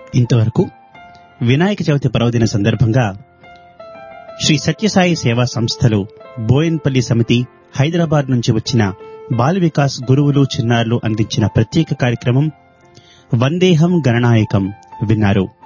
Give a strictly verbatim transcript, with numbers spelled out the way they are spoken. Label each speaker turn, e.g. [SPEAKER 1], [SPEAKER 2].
[SPEAKER 1] ఇంతవరకు వినాయక చవితి పర్వదిన సందర్భంగా శ్రీ సత్యసాయి సేవా సంస్థలు బోయన్పల్లి సమితి హైదరాబాద్ నుంచి వచ్చిన బాల వికాస్ గురువులు చిన్నారులు అందించిన ప్రత్యేక కార్యక్రమం వందేహం గణనాయకం విన్నారు.